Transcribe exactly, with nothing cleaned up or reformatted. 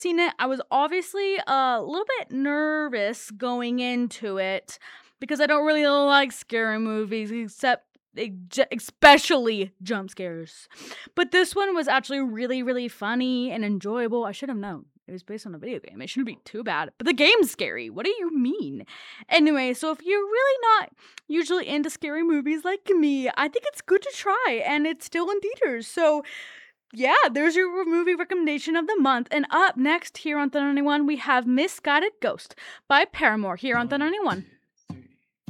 seen it. I was obviously a little bit nervous going into it because I don't really like scary movies except e- j- especially jump scares. But this one was actually really, really funny and enjoyable. I should have known. It was based on a video game. It shouldn't be too bad. But the game's scary. What do you mean? Anyway, so if you're really not usually into scary movies like me, I think it's good to try. And it's still in theaters. So yeah, there's your movie recommendation of the month. And up next here on Thunder ninety-one, we have Misguided Ghost by Paramore here on Thunder ninety-one.